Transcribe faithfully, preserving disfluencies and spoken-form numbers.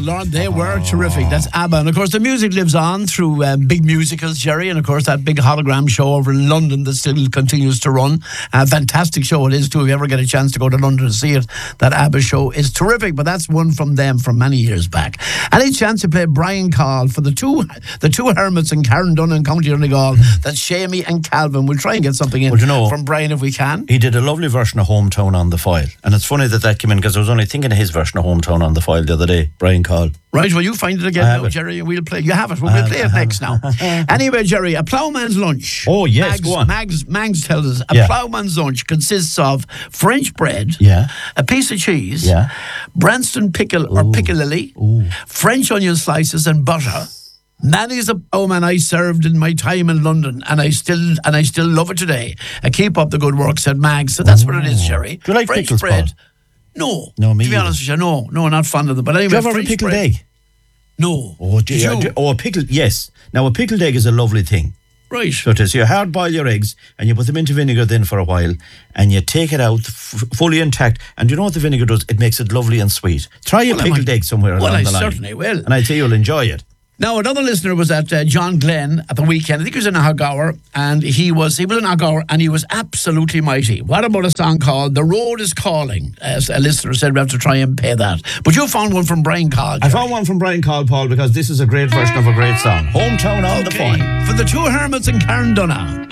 Lord, they were oh. terrific. That's ABBA. And of course, the music lives on through um, big musicals, Jerry. And of course, that big hologram show over in London that still continues to run. A fantastic show it is, too. If you ever get a chance to go to London to see it, that ABBA show is terrific. But that's one from them from many years back. Any chance to play Brian Call for the two the two hermits in Carndon and County Donegal? That's Shamey and Calvin. We'll try and get something in well, you know, from Brian if we can. He did a lovely version of Hometown on the Foil. And it's funny that that came in because I was only thinking of his version of Hometown on the Foil the other day. Brian Call. Right, well, you find it again now, it. Jerry, and we'll play. You have it. Well, we'll play it next now. Anyway, Jerry, a ploughman's lunch. Oh, yes, Mags, go on. Mags, Mags tells us a yeah. ploughman's lunch consists of French bread, yeah. a piece of cheese, yeah. Branston pickle Ooh. or piccalilli, Ooh. French onion slices and butter. Nanny's a ploughman I served in my time in London, and I still and I still love it today. I keep up the good work, said Mags. So that's Ooh. what it is, Jerry. Do you like French pickles, bread? Paul? No, no, me to be either. honest with you, no, no, not fond of them. But anyway, do you ever have French a pickled bread. egg? No. Oh, do you, do, oh, a pickled, yes. Now, a pickled egg is a lovely thing. Right. So it is. You hard boil your eggs and you put them into vinegar then for a while and you take it out f- fully intact. And you know what the vinegar does? It makes it lovely and sweet. Try a well, pickled egg somewhere well, along I the line. Well, I certainly will. And I'd say you'll enjoy it. Now, another listener was at uh, John Glenn at the weekend. I think he was in Aghgower, and he was he was in Aghgower, and he was absolutely mighty. What about a song called "The Road Is Calling"? As a listener said, we have to try and pay that. But you found one from Brian Call. I found one from Brian Call, Paul, because this is a great version of a great song. Hometown on okay. the Foil. For the two hermits in Carndonagh.